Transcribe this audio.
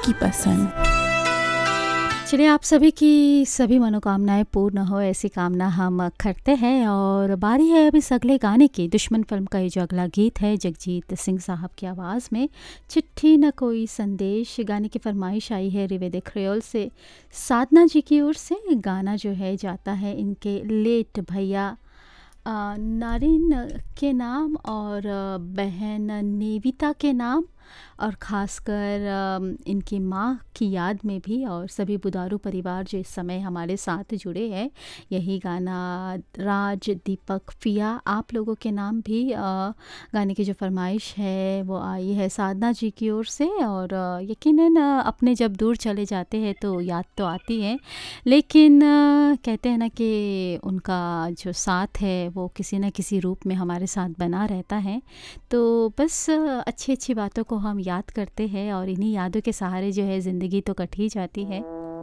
आपकी पसंद। चलिए, आप सभी की सभी मनोकामनाएं पूर्ण हो, ऐसी कामना हम करते हैं। और बारी है अभी इस अगले गाने की। दुश्मन फिल्म का ये जो अगला गीत है, जगजीत सिंह साहब की आवाज़ में, चिट्ठी न कोई संदेश। गाने की फरमाइश आई है रिवेदे ख्रियोल से, साधना जी की ओर से। गाना जो है जाता है इनके लेट भैया नारिन के नाम और बहन नेविता के नाम, और ख़ासकर इनकी माँ की याद में भी, और सभी बुदारू परिवार जो इस समय हमारे साथ जुड़े हैं। यही गाना राज, दीपक, फिया, आप लोगों के नाम भी गाने की जो फरमाइश है वो आई है साधना जी की ओर से। और यकीनन अपने जब दूर चले जाते हैं तो याद तो आती है, लेकिन कहते हैं ना कि उनका जो साथ है वो किसी न किसी रूप में हमारे साथ बना रहता है। तो बस अच्छी अच्छी बातों को हम याद करते हैं और इन्हीं यादों के सहारे जो है ज़िंदगी तो कट ही जाती है।